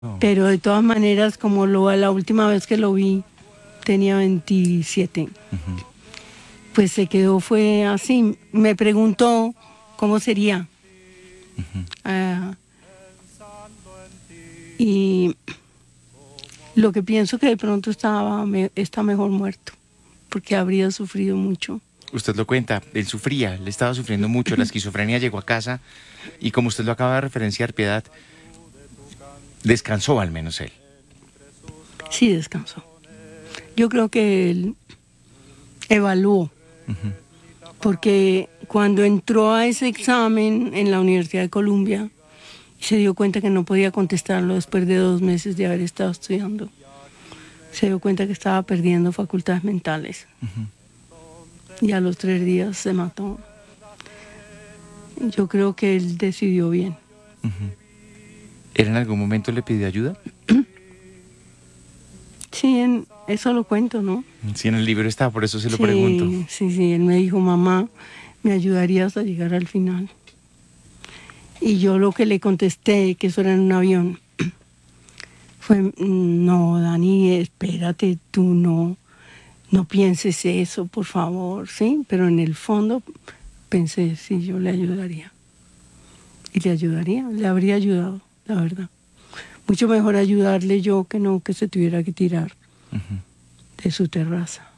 Pero de todas maneras, como la última vez que lo vi, tenía 27. Pues se quedó, fue así. Me preguntó cómo sería. Y lo que pienso que de pronto está mejor muerto, porque habría sufrido mucho. Usted lo cuenta, él sufría, él estaba sufriendo mucho, la esquizofrenia llegó a casa y como usted lo acaba de referenciar, Piedad, descansó al menos él. Sí, descansó. Yo creo que él evaluó, porque cuando entró a ese examen en la Universidad de Columbia, se dio cuenta que no podía contestarlo después de 2 meses de haber estado estudiando. Se dio cuenta que estaba perdiendo facultades mentales. Y a los 3 días se mató. Yo creo que él decidió bien. ¿Él en algún momento le pidió ayuda? Sí, eso lo cuento, ¿no? Sí, en el libro está, por eso se lo Sí, pregunto. sí, él me dijo, mamá, ¿me ayudarías a llegar al final? Y yo lo que le contesté, que eso era en un avión, fue, no, Dani, espérate, tú no pienses eso, por favor, ¿sí? Pero en el fondo pensé, sí, yo le ayudaría. Y le ayudaría, le habría ayudado, la verdad. Mucho mejor ayudarle yo que no que se tuviera que tirar de su terraza.